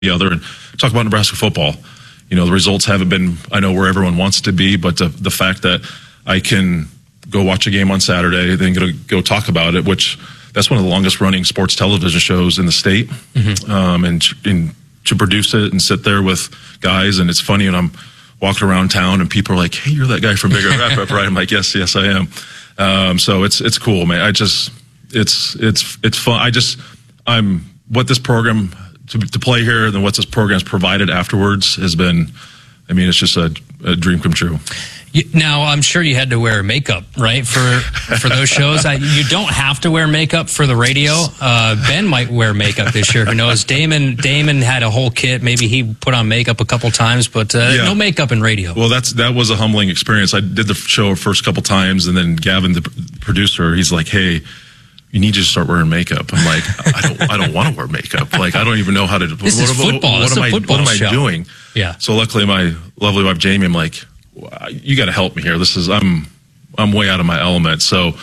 the other and talk about Nebraska football. You know, the results haven't been, I know, where everyone wants to be, but the fact that I can go watch a game on Saturday, then go talk about it, which that's one of the longest running sports television shows in the state. And to produce it and sit there with guys, and it's funny when I'm walking around town and people are like, "Hey, you're that guy from Big Red Wrap-Up, right?" I'm like, yes, I am. So it's cool, man. It's fun. I'm what this program to play here, and then what this program's provided afterwards has been. I mean, it's just a dream come true. Now, I'm sure you had to wear makeup, right, for those shows. You don't have to wear makeup for the radio. Ben might wear makeup this year. Who knows? Damon had a whole kit. Maybe he put on makeup a couple times, but no makeup in radio. Well, that was a humbling experience. I did the show first couple times, and then Gavin, the producer, he's like, "Hey, you need to start wearing makeup." I'm like, I don't want to wear makeup. Like, I don't even know how to. This is football. What am I doing? Yeah. So luckily, my lovely wife Jamie, I'm like, you got to help me here. I'm way out of my element. So,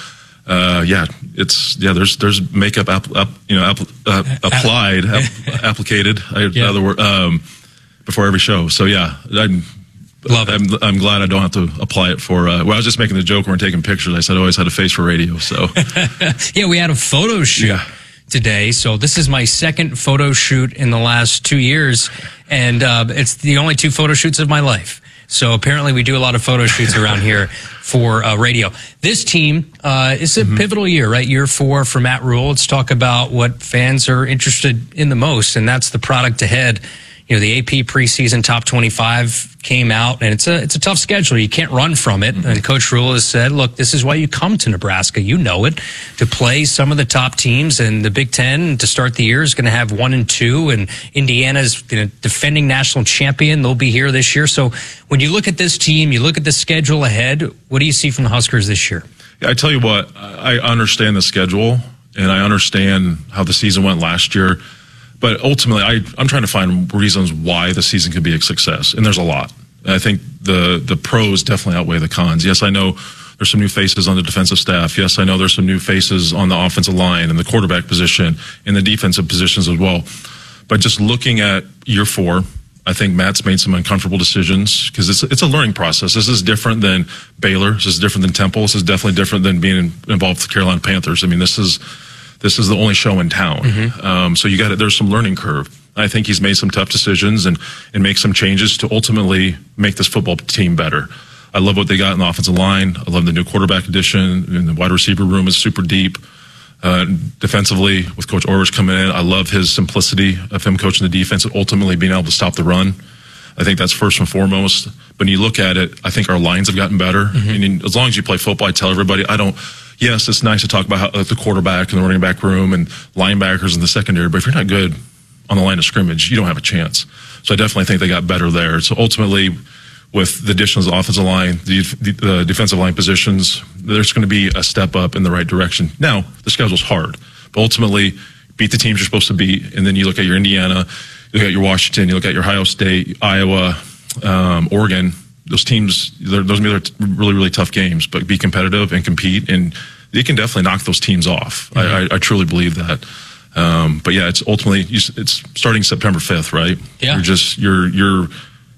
there's makeup, applied, applicated. Another word, before every show. So yeah, I'm glad I don't have to apply it for. I was just making the joke when we're taking pictures. I said I always had a face for radio. So yeah, we had a photo shoot today. So this is my second photo shoot in the last 2 years, and it's the only 2 photo shoots of my life. So apparently we do a lot of photo shoots around here for radio. This team is a pivotal year, right? Year 4 for Matt Rhule. Let's talk about what fans are interested in the most, and that's the product ahead. You know, the AP preseason top 25 came out, and it's a tough schedule. You can't run from it. And Coach Rhule has said, look, this is why you come to Nebraska. You know it, to play some of the top teams. And the Big Ten to start the year is going to have 1 and 2. And Indiana's defending national champion. They'll be here this year. So when you look at this team, you look at the schedule ahead, what do you see from the Huskers this year? Yeah, I tell you what, I understand the schedule, and I understand how the season went last year. But ultimately, I'm trying to find reasons why the season could be a success, and there's a lot. And I think the pros definitely outweigh the cons. Yes, I know there's some new faces on the defensive staff. Yes, I know there's some new faces on the offensive line and the quarterback position and the defensive positions as well. But just looking at year 4, I think Matt's made some uncomfortable decisions because it's a learning process. This is different than Baylor. This is different than Temple. This is definitely different than being involved with the Carolina Panthers. I mean, this is the only show in town. So there's some learning curve. I think he's made some tough decisions and make some changes to ultimately make this football team better. I love what they got in the offensive line. I love the new quarterback addition. And the wide receiver room is super deep. Defensively, with Coach Orrich coming in, I love his simplicity of him coaching the defense and ultimately being able to stop the run. I think that's first and foremost. But when you look at it, I think our lines have gotten better. I mean, as long as you play football, I tell everybody, yes, it's nice to talk about the quarterback and the running back room and linebackers in the secondary, but if you're not good on the line of scrimmage, you don't have a chance. So I definitely think they got better there. So ultimately, with the additions of the offensive line, the defensive line positions, there's going to be a step up in the right direction. Now, the schedule's hard, but ultimately, beat the teams you're supposed to beat, and then you look at your Indiana, you look at your Washington, you look at your Ohio State, Iowa, Oregon. Those teams, those are really, really tough games, but be competitive and compete, and they can definitely knock those teams off. I truly believe that. But yeah, it's ultimately, it's starting September 5th, right? Yeah. You're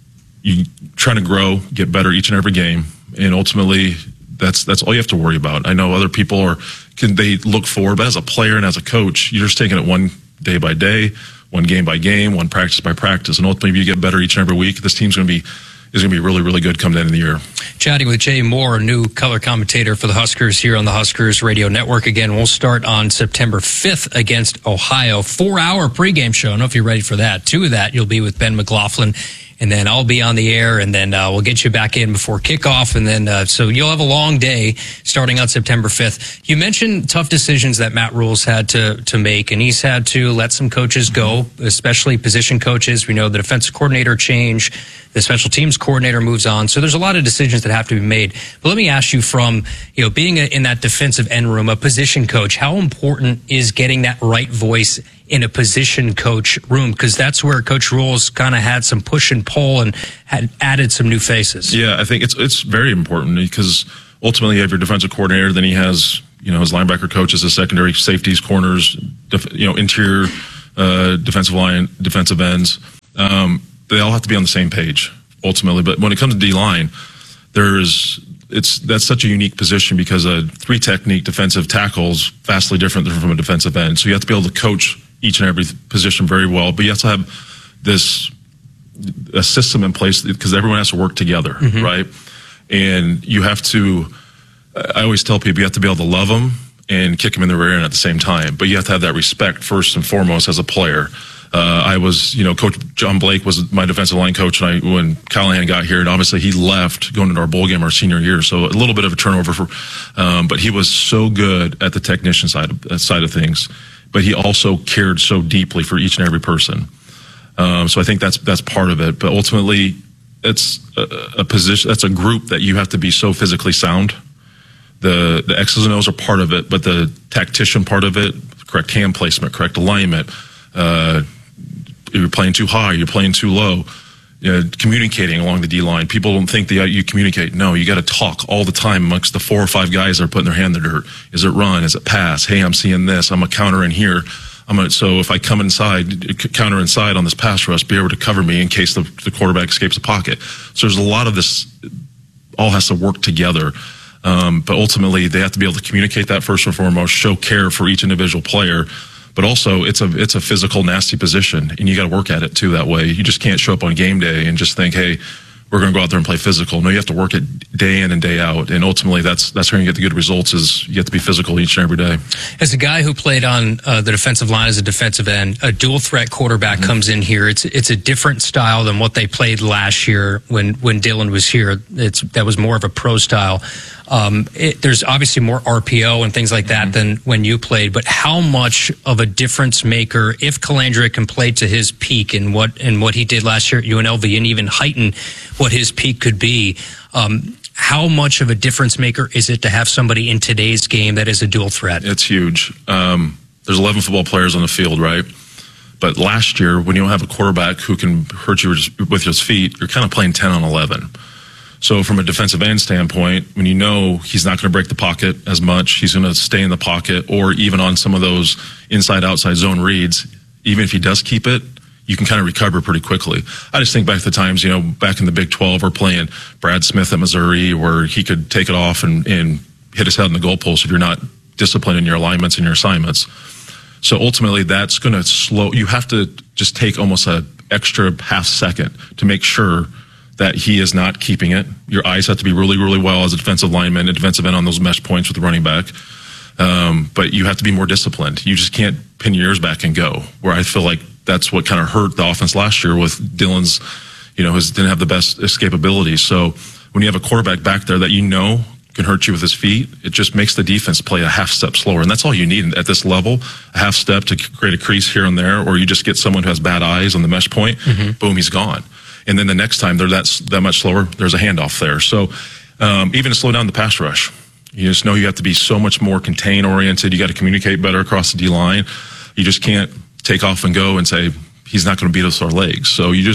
trying to grow, get better each and every game, and ultimately that's all you have to worry about. I know other people they look forward, but as a player and as a coach, you're just taking it one day by day, one game by game, one practice by practice, and ultimately if you get better each and every week, this team's going to be really, really good come the end of the year. Chatting with Jay Moore, new color commentator for the Huskers here on the Huskers Radio Network. Again, we'll start on September 5th against Ohio. 4-hour pregame show. I don't know if you're ready for that. 2 of that, you'll be with Ben McLaughlin. And then I'll be on the air, and then we'll get you back in before kickoff. And then so you'll have a long day starting on September 5th. You mentioned tough decisions that Matt Rhule's had to make, and he's had to let some coaches go, especially position coaches. We know the defensive coordinator change, the special teams coordinator moves on. So there's a lot of decisions that have to be made. But let me ask you, from being in that defensive end room, a position coach, how important is getting that right voice in a position coach room? Because that's where Coach Rhule's kind of had some push and pull and had added some new faces. Yeah, I think it's very important because ultimately you have your defensive coordinator, then he has his linebacker coaches, his secondary safeties, corners, interior defensive line, defensive ends. They all have to be on the same page ultimately. But when it comes to D-line, that's such a unique position because a 3-technique defensive tackle is vastly different than from a defensive end. So you have to be able to coach each and every position very well, but you have to have a system in place because everyone has to work together, right? And you have to, I always tell people, you have to be able to love them and kick them in the rear end at the same time, but you have to have that respect first and foremost as a player. Coach John Blake was my defensive line coach when Callahan got here, and obviously he left going into our bowl game our senior year, so a little bit of a turnover but he was so good at the technician side of things, but he also cared so deeply for each and every person. So I think that's part of it, but ultimately it's a position, that's a group that you have to be so physically sound. The X's and O's are part of it, but the tactician part of it, correct hand placement, correct alignment, you're playing too high, you're playing too low, communicating along the D-line. People don't think that you communicate. No, you got to talk all the time amongst the 4 or 5 guys that are putting their hand in the dirt. Is it run? Is it pass? Hey, I'm seeing this. I'm a counter in here. So if I come inside, counter inside on this pass rush, be able to cover me in case the quarterback escapes the pocket. So there's a lot of this, all has to work together. But ultimately, they have to be able to communicate that first and foremost, show care for each individual player. But also, it's a physical, nasty position, and you got to work at it too that way. You just can't show up on game day and just think, hey, we're going to go out there and play physical. No, you have to work it day in and day out, and ultimately that's where you get the good results. Is you have to be physical each and every day. As a guy who played on the defensive line as a defensive end, a dual threat quarterback comes in here. It's a different style than what they played last year when Dylan was here. That was more of a pro style. There's obviously more RPO and things like that than when you played, but how much of a difference maker, if Calandra can play to his peak and what he did last year at UNLV and even heighten what his peak could be, how much of a difference maker is it to have somebody in today's game that is a dual threat? It's huge. There's 11 football players on the field, right? But last year, when you don't have a quarterback who can hurt you with his feet, you're kind of playing 10 on 11. So from a defensive end standpoint, when you know he's not going to break the pocket as much, he's going to stay in the pocket, or even on some of those inside-outside zone reads, even if he does keep it, you can kind of recover pretty quickly. I just think back to the times, back in the Big 12, we're playing Brad Smith at Missouri, where he could take it off and hit his head in the goalpost if you're not disciplined in your alignments and your assignments. So ultimately, that's going to slow. You have to just take almost an extra half second to make sure that he is not keeping it. Your eyes have to be really, really well as a defensive lineman, a defensive end on those mesh points with the running back. But you have to be more disciplined. You just can't pin your ears back and go, where I feel like that's what kind of hurt the offense last year with Dylan's, didn't have the best escapability. So when you have a quarterback back there that can hurt you with his feet, it just makes the defense play a half step slower. And that's all you need at this level, a half step to create a crease here and there, or you just get someone who has bad eyes on the mesh point, boom, he's gone. And then the next time they're that much slower, there's a handoff there. So even to slow down the pass rush, you just know you have to be so much more contain oriented. You got to communicate better across the D line. You just can't take off and go and say he's not going to beat us with our legs. So it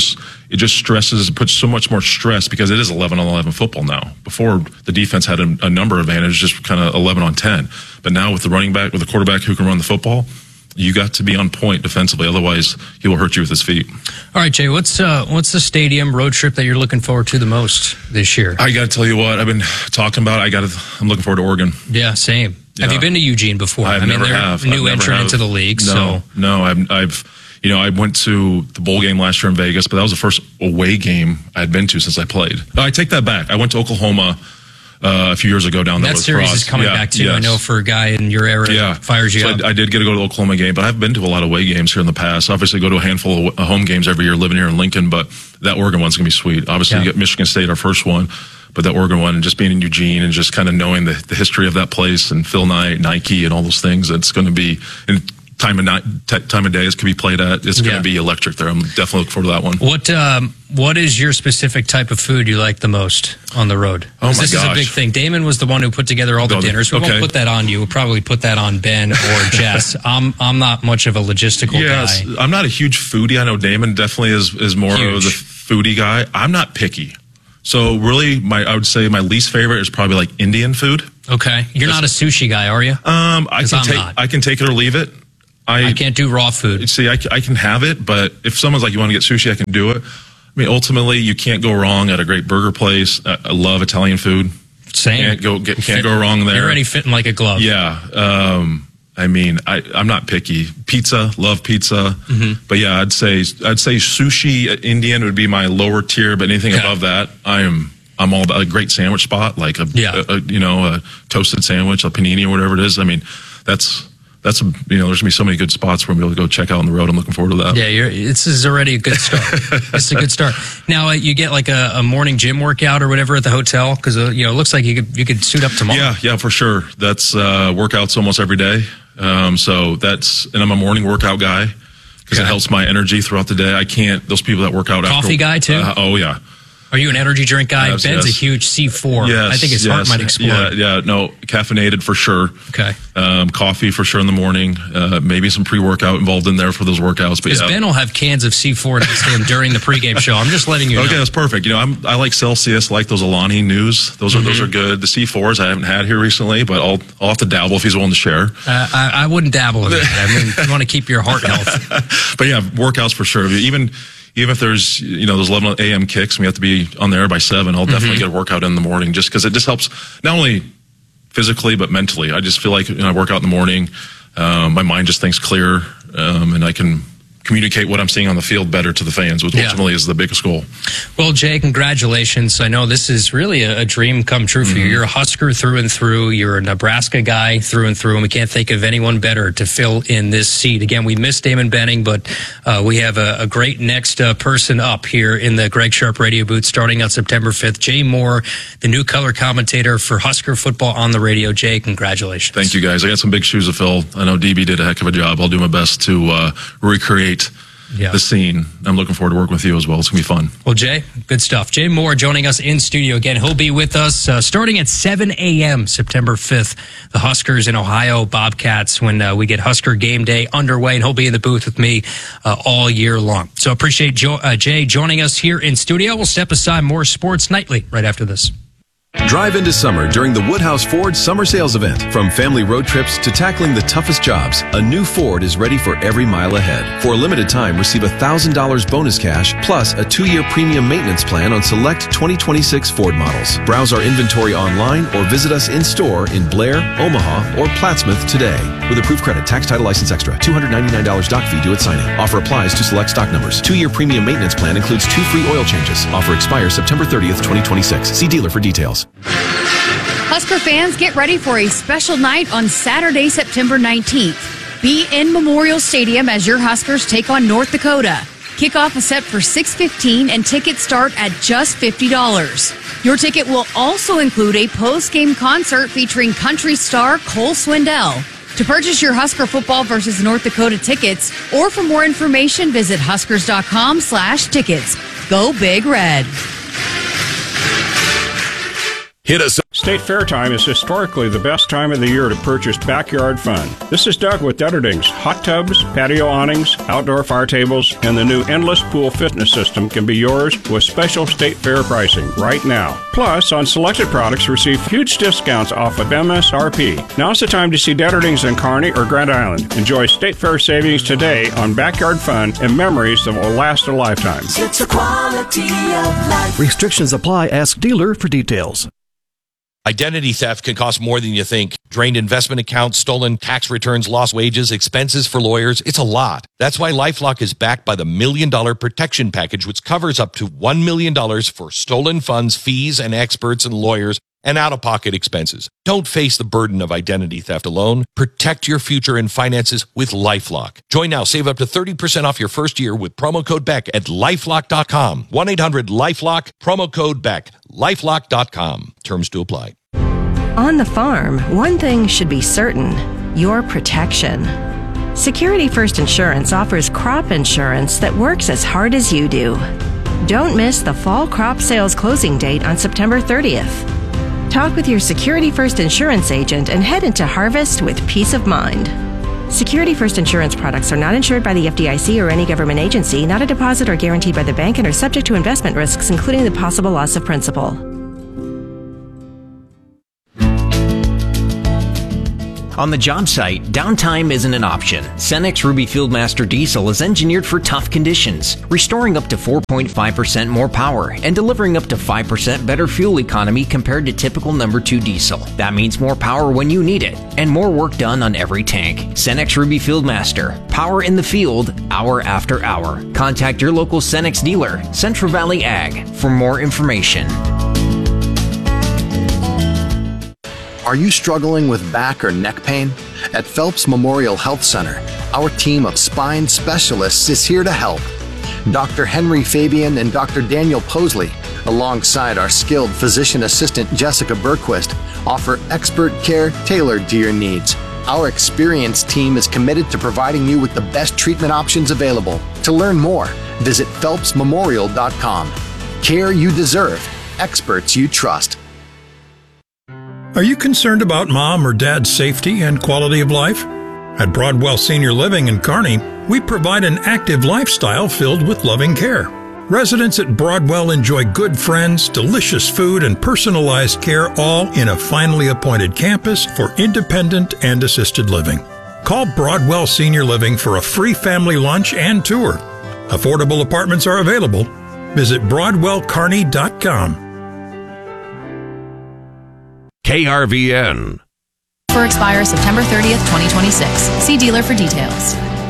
just puts so much more stress because it is 11 on 11 football now. Before, the defense had a number advantage, just kind of 11 on 10. But now with the running back, with the quarterback who can run the football, you got to be on point defensively. Otherwise, he will hurt you with his feet. All right, Jay, what's the stadium road trip that you're looking forward to the most this year? I got to tell you what I've been talking about. I'm looking forward to Oregon. Yeah, same. Yeah. Have you been to Eugene before? I never have. New entrant into the league. No. I went to the bowl game last year in Vegas, but that was the first away game I had been to since I played. No, I take that back. I went to Oklahoma a few years ago down there. That series is coming back too. Yes. I know for a guy in your era, fires you up. I did get to go to the Oklahoma game, but I've been to a lot of away games here in the past. Obviously, go to a handful of home games every year living here in Lincoln, but that Oregon one's going to be sweet. Obviously, you get Michigan State, our first one, but that Oregon one, and just being in Eugene and just kind of knowing the history of that place and Phil Knight, Nike, and all those things, it's going to be time of day it could be played at. It's going to be electric there. I'm definitely looking forward to that one. What is your specific type of food you like the most on the road? Oh my gosh. This is a big thing. Damon was the one who put together all the dinners. We won't put that on you. We'll probably put that on Ben or Jess. I'm not much of a logistical guy. I'm not a huge foodie. I know Damon definitely is more of the foodie guy. I'm not picky. So really, I would say my least favorite is probably like Indian food. Okay. You're not a sushi guy, are you? I can take it or leave it. I can't do raw food. See, I can have it, but if someone's like, you want to get sushi, I can do it. I mean, ultimately, you can't go wrong at a great burger place. I love Italian food. Same. Can't go wrong there. You're already fitting like a glove. Yeah. I mean, I'm not picky. Pizza, love pizza. But yeah, I'd say sushi Indian would be my lower tier, but anything above that, I'm all about a great sandwich spot, like a toasted sandwich, a panini or whatever it is. I mean, that's there's gonna be so many good spots where we'll be able to go check out on the road. I'm looking forward to that. Yeah, this is already a good start. It's a good start. Now you get like a morning gym workout or whatever at the hotel, because it looks like you could suit up tomorrow. Yeah, for sure. That's workouts almost every day. So and I'm a morning workout guy because it helps my energy throughout the day. I can't. Those people that work out coffee guy too. Oh yeah. Are you an energy drink guy? Yes, Ben's a huge C4. Yes, I think his heart might explode. Yeah, no, caffeinated for sure. Okay. Coffee for sure in the morning. Maybe some pre-workout involved in there for those workouts. But Ben will have cans of C4 next to him during the pregame show. I'm just letting you know. Okay, that's perfect. I like Celsius, like those Alani News. Those are good. The C4s I haven't had here recently, but I'll have to dabble if he's willing to share. I wouldn't dabble in that. I mean, you want to keep your heart healthy. But yeah, workouts for sure. Even if there's, those 11 a.m. kicks, we have to be on there by 7, I'll definitely get a workout in the morning just because it just helps not only physically but mentally. I just feel like I work out in the morning, my mind just thinks clear, and I can communicate what I'm seeing on the field better to the fans, which ultimately is the biggest goal. Well, Jay, congratulations. I know this is really a dream come true for you. You're a Husker through and through. You're a Nebraska guy through and through, and we can't think of anyone better to fill in this seat. Again, we miss Damon Benning, but we have a great next person up here in the Greg Sharp radio booth starting on September 5th. Jay Moore, the new color commentator for Husker football on the radio. Jay, congratulations. Thank you, guys. I got some big shoes to fill. I know DB did a heck of a job. I'll do my best to recreate the scene. I'm looking forward to working with you as well. It's going to be fun. Well, Jay, good stuff. Jay Moore joining us in studio again. He'll be with us starting at 7 a.m. September 5th. The Huskers in Ohio Bobcats when we get Husker game day underway, and he'll be in the booth with me all year long. So appreciate Jay joining us here in studio. We'll step aside more Sports Nightly right after this. Drive into summer during the Woodhouse Ford Summer Sales Event. From family road trips to tackling the toughest jobs, a new Ford is ready for every mile ahead. For a limited time, receive $1,000 bonus cash plus a 2-year premium maintenance plan on select 2026 Ford models. Browse our inventory online or visit us in-store in Blair, Omaha, or Plattsmouth today. With approved credit, tax, title, license extra. $299 doc fee due at signing. Offer applies to select stock numbers. 2-year premium maintenance plan includes 2 free oil changes. Offer expires September 30th, 2026. See dealer for details. Husker fans, get ready for a special night on Saturday, September 19th. Be in Memorial Stadium as your Huskers take on North Dakota. Kickoff is set for 6:15 and tickets start at just $50. Your ticket will also include a post-game concert featuring country star Cole Swindell. To purchase your Husker football versus North Dakota tickets, or for more information, visit huskers.com/tickets. Go Big Red. Hit us up. State Fair time is historically the best time of the year to purchase backyard fun. This is Doug with Dutterdings. Hot tubs, patio awnings, outdoor fire tables, and the new Endless Pool fitness system can be yours with special State Fair pricing right now. Plus, on selected products, receive huge discounts off of MSRP. Now's the time to see Dutterdings in Kearney or Grand Island. Enjoy State Fair savings today on backyard fun and memories that will last a lifetime. It's a quality of life. Restrictions apply. Ask dealer for details. Identity theft can cost more than you think. Drained investment accounts, stolen tax returns, lost wages, expenses for lawyers. It's a lot. That's why LifeLock is backed by the $1 Million Protection Package, which covers up to $1 million for stolen funds, fees, and experts and lawyers, and out-of-pocket expenses. Don't face the burden of identity theft alone. Protect your future and finances with LifeLock. Join now. Save up to 30% off your first year with promo code BECK at LifeLock.com. 1-800-LifeLock, promo code BECK. LifeLock.com. Terms to apply. On the farm, one thing should be certain: your protection. Security First Insurance offers crop insurance that works as hard as you do. Don't miss the fall crop sales closing date on September 30th. Talk with your Security First Insurance agent and head into harvest with peace of mind. Security First Insurance products are not insured by the FDIC or any government agency, not a deposit or guaranteed by the bank, and are subject to investment risks, including the possible loss of principal. On the job site, downtime isn't an option. Cenex Ruby Fieldmaster Diesel is engineered for tough conditions, restoring up to 4.5% more power and delivering up to 5% better fuel economy compared to typical number 2 diesel. That means more power when you need it and more work done on every tank. Cenex Ruby Fieldmaster. Power in the field, hour after hour. Contact your local Cenex dealer, Central Valley Ag, for more information. Are you struggling with back or neck pain? At Phelps Memorial Health Center, our team of spine specialists is here to help. Dr. Henry Fabian and Dr. Daniel Posley, alongside our skilled physician assistant Jessica Berquist, offer expert care tailored to your needs. Our experienced team is committed to providing you with the best treatment options available. To learn more, visit phelpsmemorial.com. Care you deserve, experts you trust. Are you concerned about mom or dad's safety and quality of life? At Broadwell Senior Living in Kearney, we provide an active lifestyle filled with loving care. Residents at Broadwell enjoy good friends, delicious food, and personalized care, all in a finely appointed campus for independent and assisted living. Call Broadwell Senior Living for a free family lunch and tour. Affordable apartments are available. Visit BroadwellKearney.com. KRVN. For expires September 30th, 2026. See dealer for details.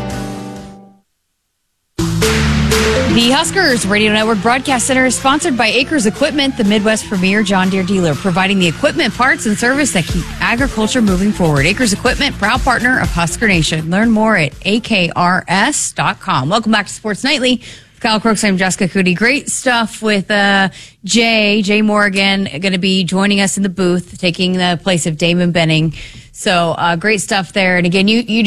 The Huskers Radio Network Broadcast Center is sponsored by Acres Equipment, the Midwest premier John Deere dealer, providing the equipment, parts, and service that keep agriculture moving forward. Acres Equipment, proud partner of Husker Nation. Learn more at akrs.com. Welcome back to Sports Nightly. Kyle Crooks, I'm Jessica Cootie. Great stuff with Jay Morgan, going to be joining us in the booth, taking the place of Damon Benning. So great stuff there. And again, you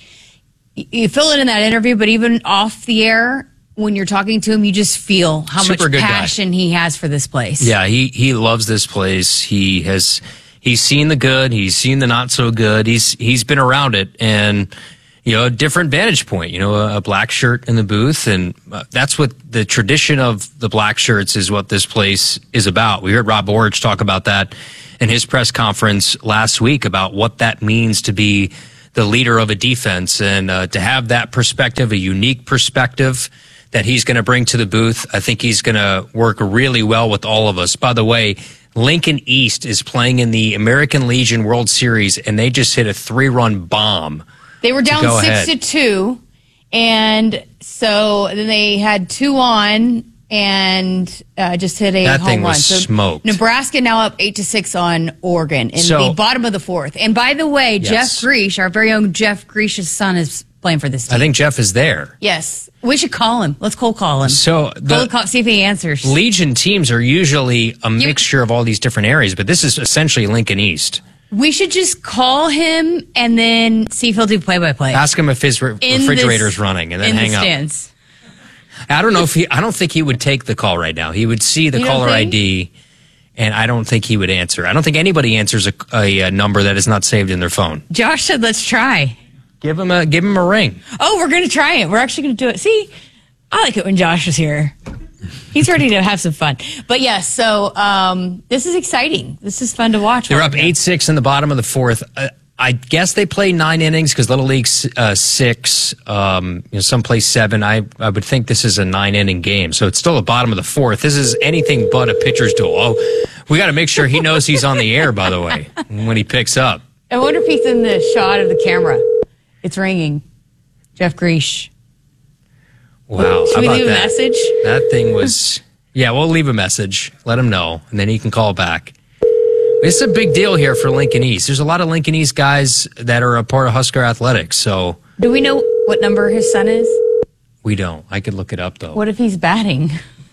fill it in that interview, but even off the air, when you're talking to him, you just feel how much passion he has for this place. Yeah, he loves this place. He's seen the good, he's seen the not so good. He's been around it, and a different vantage point, a black shirt in the booth. And that's what the tradition of the black shirts is, what this place is about. We heard Rob Orich talk about that in his press conference last week about what that means to be the leader of a defense, and to have that perspective, a unique perspective that he's going to bring to the booth. I think he's going to work really well with all of us. By the way, Lincoln East is playing in the American Legion World Series, and they just hit a 3-run bomb. They were down 6-2, and so then they had 2 on and just hit a home run. That thing was smoked. Nebraska now up 8-6 on Oregon in the bottom of the 4th. And by the way, yes, Jeff Greesh, our very own Jeff Greesh's son, is playing for this team. I think Jeff is there. Yes. We should call him. Let's cold call him. So see if he answers. Legion teams are usually a mixture of all these different areas, but this is essentially Lincoln East. We should just call him and then see if he'll do play-by-play. Ask him if his refrigerator's running, and then hang up. Stands. I don't know I don't think he would take the call right now. He would see the caller ID, and I don't think he would answer. I don't think anybody answers a number that is not saved in their phone. Josh said, let's try. Give him a ring. Oh, we're going to try it. We're actually going to do it. See, I like it when Josh is here. He's ready to have some fun. But yes, so this is exciting. This is fun to watch. They're up 8-6 in the bottom of the 4th. I guess they play 9 innings because Little League's 6. Some play 7. I would think this is a 9-inning game. So it's still the bottom of the 4th. This is anything but a pitcher's duel. Oh, we got to make sure he knows he's on the air, by the way, when he picks up. I wonder if he's in the shot of the camera. It's ringing. Jeff Greesh. Wow. Should we leave a message? That thing was... Yeah, we'll leave a message. Let him know, and then he can call back. It's a big deal here for Lincoln East. There's a lot of Lincoln East guys that are a part of Husker Athletics, so... Do we know what number his son is? We don't. I could look it up, though. What if he's batting?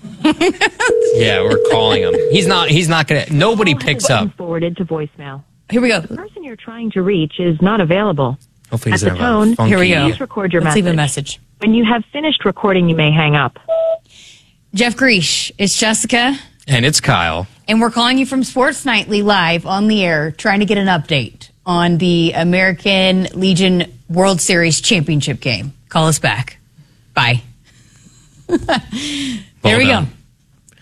Yeah, we're calling him. He's not going to... Nobody picks up. Forwarded to voicemail. Here we go. The person you're trying to reach is not available. Hopefully he's at the tone, here we go. Please record your Let's message. Leave a message. When you have finished recording, you may hang up. Jeff Greesh, it's Jessica. And it's Kyle. And we're calling you from Sports Nightly live on the air, trying to get an update on the American Legion World Series championship game. Call us back. Bye. There we go.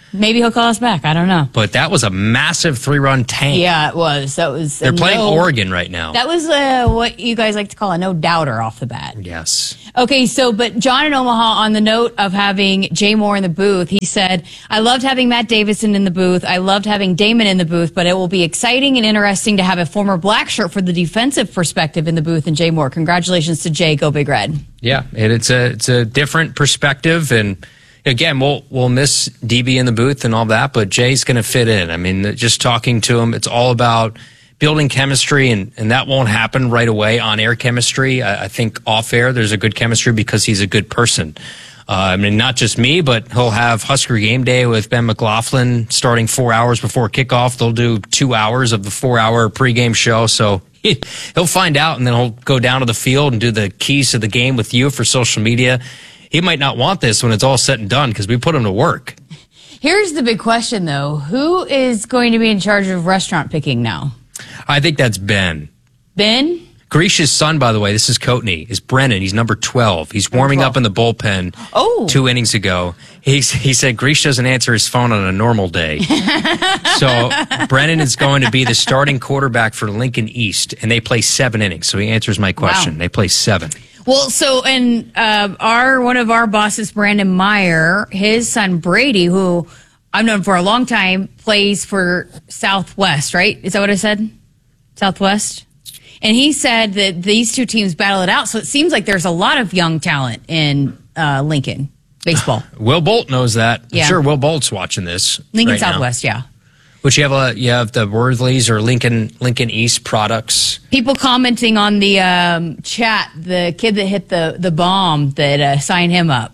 Maybe he'll call us back. I don't know. But that was a massive 3-run tank. Yeah, it was. They're playing Oregon right now. That was what you guys like to call a no-doubter off the bat. Yes. Okay, but John in Omaha, on the note of having Jay Moore in the booth, he said, I loved having Matt Davison in the booth. I loved having Damon in the booth, but it will be exciting and interesting to have a former Black shirt for the defensive perspective in the booth and Jay Moore. Congratulations to Jay. Go Big Red. Yeah, it's a different perspective, and again, we'll miss DB in the booth and all that, but Jay's going to fit in. I mean, just talking to him, it's all about building chemistry, and that won't happen right away on air chemistry. I think off air, there's a good chemistry because he's a good person. I mean, not just me, but he'll have Husker Game Day with Ben McLaughlin starting 4 hours before kickoff. They'll do 2 hours of the 4-hour pregame show, so he'll find out, and then he'll go down to the field and do the keys to the game with you for social media. He might not want this when it's all said and done because we put him to work. Here's the big question, though. Who is going to be in charge of restaurant picking now? I think that's Ben. Ben? Grisha's son, by the way, this is Coatney, is Brennan. He's number 12. He's warming up in the bullpen 2 innings ago. He said Grisha doesn't answer his phone on a normal day. So Brennan is going to be the starting quarterback for Lincoln East, and they play 7 innings. So he answers my question. Wow. They play 7. Well, so, and one of our bosses, Brandon Meyer, his son Brady, who I've known for a long time, plays for Southwest, right? Is that what I said? Southwest? And he said that these two teams battle it out, so it seems like there's a lot of young talent in Lincoln baseball. Will Bolt knows that. Yeah. I'm sure Will Bolt's watching this. Lincoln right Southwest, now. Yeah. Which you have the Worthlys or Lincoln East products. People commenting on the chat, the kid that hit the bomb that signed him up.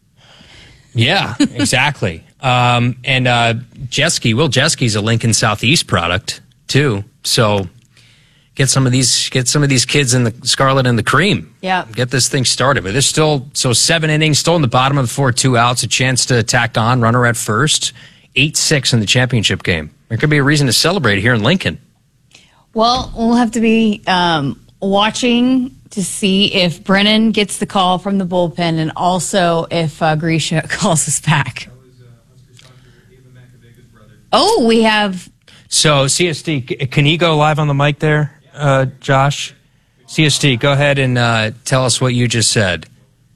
Yeah, exactly. And Will Jeski's a Lincoln Southeast product too. So get some of these kids in the scarlet and the cream. Yeah. Get this thing started. But there's still 7 innings, still in the bottom of the 4, 2 outs, a chance to tack on, runner at first. 8-6 in the championship game. There could be a reason to celebrate here in Lincoln. Well, we'll have to be watching to see if Brennan gets the call from the bullpen and also if Grisha calls us back. Oh, we have... So, CST, can he go live on the mic there, Josh? CST, go ahead and tell us what you just said.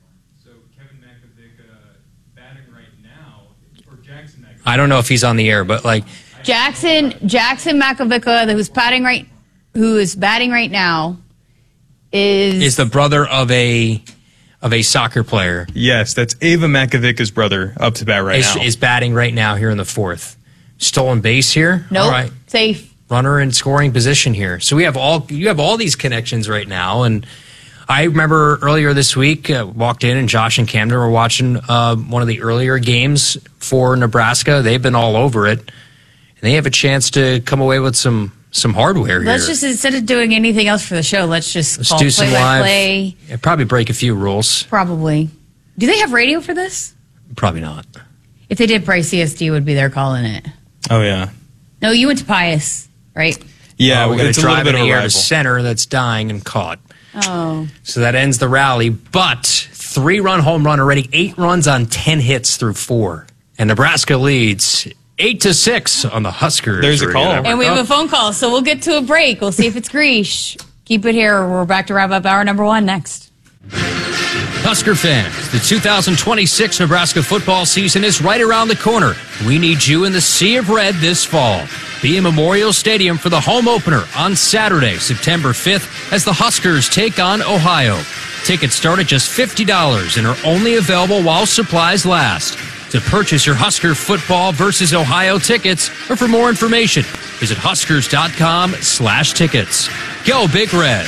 I don't know if he's on the air, but like Jackson Makovica, who is batting right now, is the brother of a soccer player. Yes, that's Ava Makovica's brother up to bat right now. Is batting right now here in the 4th. Stolen base here. Nope. All right. Safe. Runner in scoring position here. So you have all these connections right now, and I remember earlier this week, walked in and Josh and Camden were watching one of the earlier games for Nebraska. They've been all over it, and they have a chance to come away with some hardware here. Let's just, instead of doing anything else for the show, let's do some live. Yeah, probably break a few rules. Probably. Do they have radio for this? Probably not. If they did, Price CSD would be there calling it. Oh, yeah. No, you went to Pius, right? Yeah, we're going to drive in a to center that's dying and caught. Oh. So that ends the rally, but 3-run home run already, 8 runs on 10 hits through 4. And Nebraska leads 8-6 on the Huskers. There's a call. And we have a phone call, so we'll get to a break. We'll see if it's Grish. Keep it here. We're back to wrap up hour number 1 next. Husker fans, the 2026 Nebraska football season is right around the corner. We need you in the Sea of Red this fall. Be in Memorial Stadium for the home opener on Saturday, September 5th, as the Huskers take on Ohio. Tickets start at just $50 and are only available while supplies last. To purchase your Husker football versus Ohio tickets, or for more information, visit huskers.com/tickets. Go Big Red.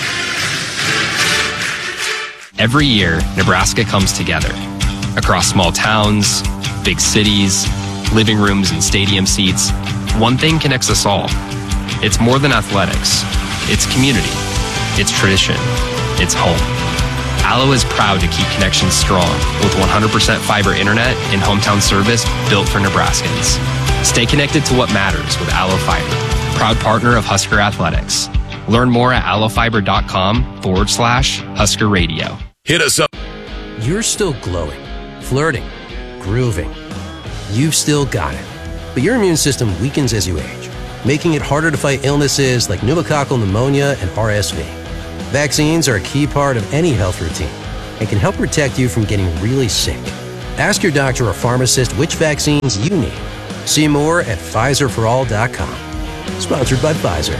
Every year, Nebraska comes together. Across small towns, big cities, living rooms and stadium seats, one thing connects us all. It's more than athletics. It's community. It's tradition. It's home. Allo is proud to keep connections strong with 100% fiber internet and hometown service built for Nebraskans. Stay connected to what matters with Allo Fiber, proud partner of Husker Athletics. Learn more at allofiber.com/Husker Radio. Hit us up. You're still glowing, flirting, grooving. You've still got it. But your immune system weakens as you age, making it harder to fight illnesses like pneumococcal pneumonia and RSV. Vaccines are a key part of any health routine and can help protect you from getting really sick. Ask your doctor or pharmacist which vaccines you need. See more at PfizerForAll.com. Sponsored by Pfizer.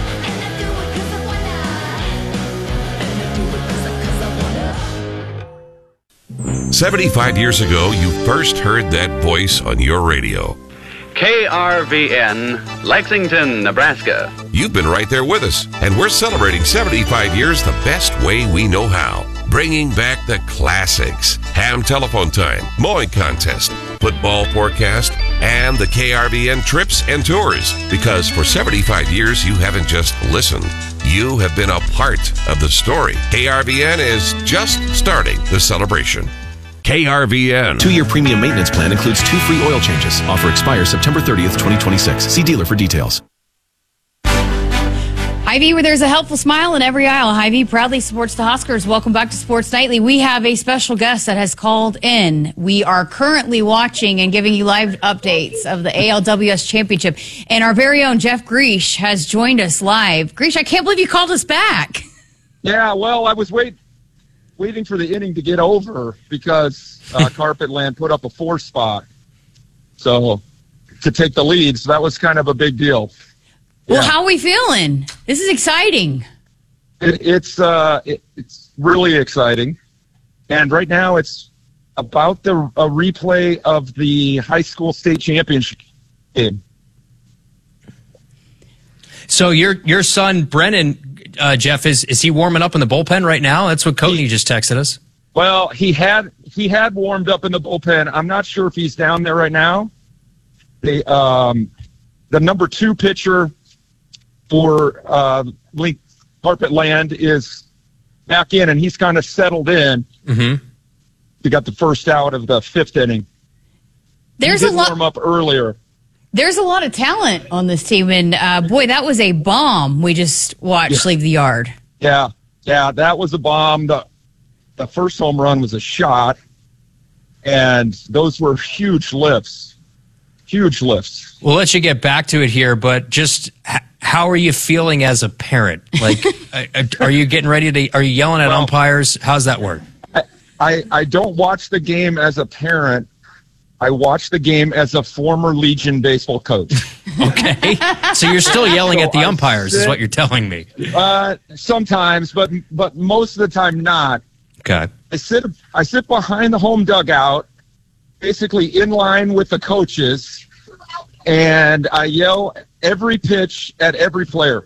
75 years ago, you first heard that voice on your radio. KRVN, Lexington, Nebraska. You've been right there with us, and we're celebrating 75 years the best way we know how. Bringing back the classics. Ham telephone time, mowing contest, football forecast, and the KRVN trips and tours. Because for 75 years, you haven't just listened. You have been a part of the story. KRVN is just starting the celebration. KRVN. 2-year premium maintenance plan includes 2 free oil changes. Offer expires September 30th, 2026. See dealer for details. Hy-Vee, where there's a helpful smile in every aisle. Hy-Vee proudly supports the Huskers. Welcome back to Sports Nightly. We have a special guest that has called in. We are currently watching and giving you live updates of the ALWS Championship. And our very own Jeff Griesch has joined us live. Griesch, I can't believe you called us back. Yeah, well, I was waiting for the inning to get over because Carpetland put up a 4 spot. So to take the lead, so that was kind of a big deal. Well, how are we feeling? This is exciting. It's really exciting. And right now it's about a replay of the high school state championship game. So your son, Brennan, Jeff, is he warming up in the bullpen right now? That's what Coatney just texted us. Well, he had warmed up in the bullpen. I'm not sure if he's down there right now. The number 2 pitcher for Carpetland is back in, and he's kind of settled in. Mm-hmm. He got the first out of the 5th inning. There's a lot warm up earlier. There's a lot of talent on this team, and boy, that was a bomb we just watched leave the yard. Yeah, that was a bomb. The first home run was a shot, and those were huge lifts. Huge lifts. We'll let you get back to it here, but just how are you feeling as a parent? Like, are you getting ready to? Are you yelling at umpires? How's that work? I don't watch the game as a parent. I watch the game as a former Legion baseball coach. Okay, so you're still yelling at the umpires, is what you're telling me. Sometimes, but most of the time not. Okay. I sit behind the home dugout, basically in line with the coaches, and I yell every pitch at every player.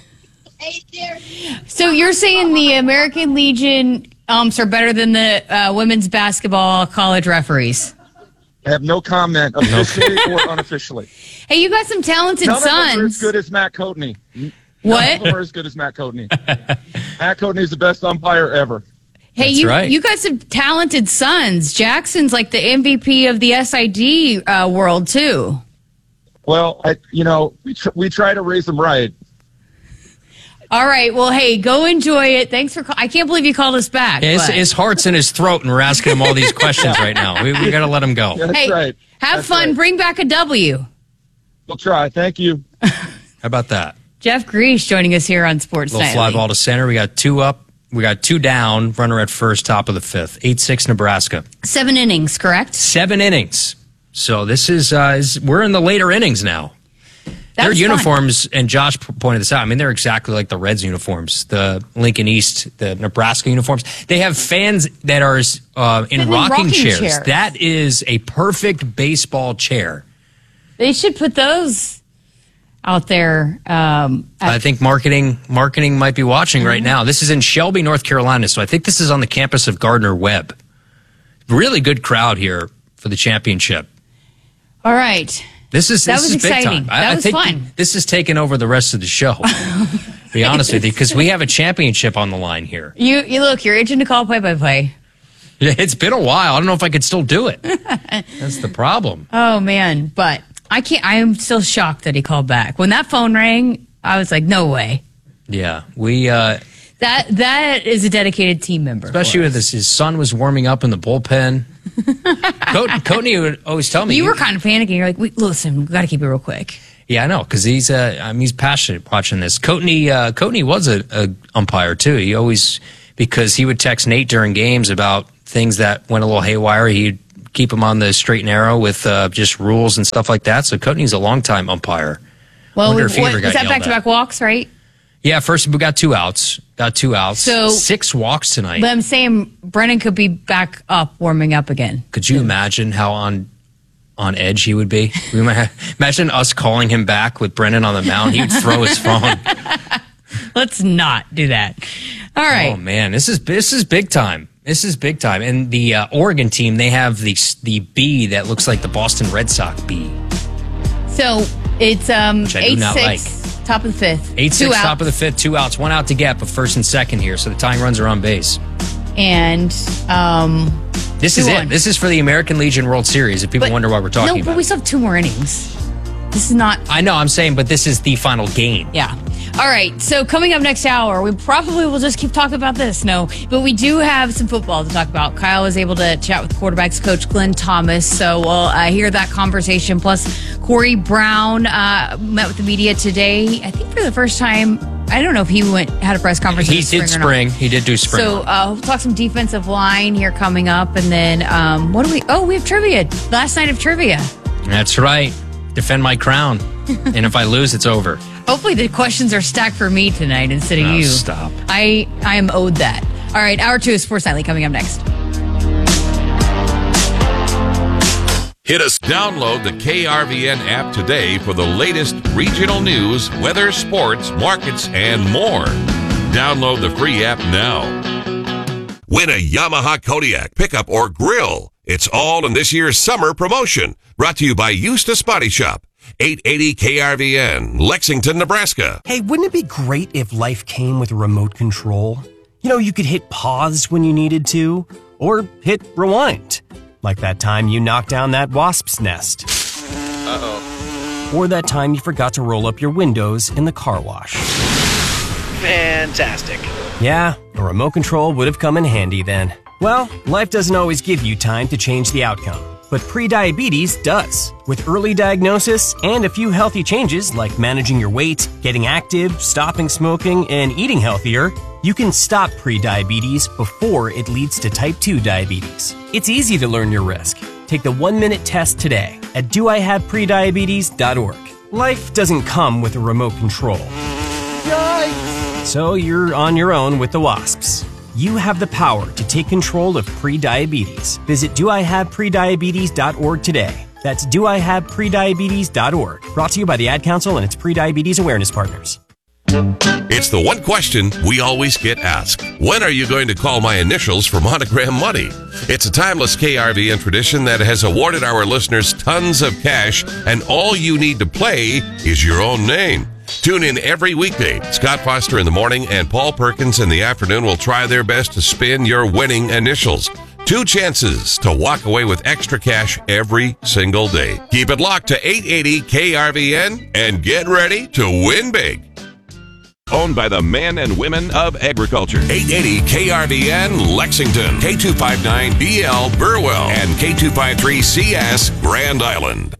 So you're saying the American Legion umps are better than the women's basketball college referees? I have no comment, officially or unofficially. Hey, you got some talented None sons. of them are as good as Matt Coatney. What? None of them are as good as Matt Coatney. Matt Coatney is the best umpire ever. Hey, you got some talented sons. Jackson's like the MVP of the SID world, too. Well, we try to raise them right. All right. Well, hey, go enjoy it. Thanks for I can't believe you called us back. Yeah, his heart's in his throat, and we're asking him all these questions right now. We got to let him go. That's right. Have fun. Right. Bring back a W. We'll try. Thank you. How about that? Jeff Griesch joining us here on Sports Nightly. Little fly ball to center. We got 2 up. We got 2 down. Runner at first, top of the 5th. 8-6 Nebraska. 7 innings, correct? 7 innings. So this is we're in the later innings now. Their uniforms, and Josh pointed this out, I mean, they're exactly like the Reds uniforms, the Lincoln East, the Nebraska uniforms. They have fans that are in rocking chairs. That is a perfect baseball chair. They should put those out there. I think marketing might be watching right now. This is in Shelby, North Carolina, so I think this is on the campus of Gardner-Webb. Really good crowd here for the championship. All right. This is exciting. Big time. That was fun. This is taking over the rest of the show. To be honest with you, because we have a championship on the line here. You look, you're itching to call play-by-play. It's been a while. I don't know if I could still do it. That's the problem. Oh man, but I can't. I am still shocked that he called back. When that phone rang, I was like, no way. Yeah, That is a dedicated team member. Especially with his son was warming up in the bullpen. Coatney would always tell me. You were kind of panicking. You're like, listen, we got to keep it real quick. Yeah, I know, because he's passionate watching this. Coatney was a umpire, too. He always, because he would text Nate during games about things that went a little haywire. He'd keep him on the straight and narrow with just rules and stuff like that. So Coatney's a longtime umpire. Well, was that back-to-back walks, right? Yeah, first we got two outs. So 6 walks tonight. But I'm saying Brennan could be back up, warming up again. Could you imagine how on edge he would be? We might imagine us calling him back with Brennan on the mound. He'd throw his phone. Let's not do that. All right. Oh man, this is big time. This is big time. And the Oregon team, they have the B that looks like the Boston Red Sox B. So it's 8-6. Top of the 5th. 8-6, top of the 5th, 2 outs, 1 out to get, but first and second here. So the tying runs are on base. And this is it. This is for the American Legion World Series. If people wonder why we're talking about it. No, but we still have 2 more innings. This is not. I know, I'm saying, but this is the final game. Yeah. All right. So coming up next hour, we probably will just keep talking about this. No, but we do have some football to talk about. Kyle was able to chat with quarterbacks coach Glenn Thomas, so we'll hear that conversation. Plus, Corey Brown met with the media today. I think for the first time. I don't know if he had a press conference. He did spring. He did do spring. So we'll talk some defensive line here coming up, and then what do we? Oh, we have trivia. Last night of trivia. That's right. Defend my crown, and if I lose, it's over. Hopefully, the questions are stacked for me tonight instead of you. Stop. I am owed that. All right, hour 2 of Sports Nightly coming up next. Hit us. Download the KRVN app today for the latest regional news, weather, sports, markets, and more. Download the free app now. Win a Yamaha Kodiak pickup or grill. It's all in this year's summer promotion. Brought to you by Eustace Body Shop. 880 KRVN, Lexington, Nebraska. Hey, wouldn't it be great if life came with a remote control? You know, you could hit pause when you needed to, or hit rewind. Like that time you knocked down that wasp's nest. Uh-oh. Or that time you forgot to roll up your windows in the car wash. Fantastic. Yeah, a remote control would have come in handy then. Well, life doesn't always give you time to change the outcome, but prediabetes does. With early diagnosis and a few healthy changes like managing your weight, getting active, stopping smoking, and eating healthier, you can stop prediabetes before it leads to type 2 diabetes. It's easy to learn your risk. Take the 1-minute test today at doihaveprediabetes.org. Life doesn't come with a remote control. Yikes! So you're on your own with the wasps. You have the power to take control of prediabetes. Visit doihaveprediabetes.org today. That's doihaveprediabetes.org. Brought to you by the Ad Council and its Prediabetes Awareness Partners. It's the one question we always get asked. When are you going to call my initials for Monogram Money? It's a timeless KRVN tradition that has awarded our listeners tons of cash, and all you need to play is your own name. Tune in every weekday. Scott Foster in the morning and Paul Perkins in the afternoon will try their best to spin your winning initials. 2 chances to walk away with extra cash every single day. Keep it locked to 880 KRVN and get ready to win big. Owned by the men and women of agriculture. 880 KRVN Lexington, K259BL Burwell, and K253CS Grand Island.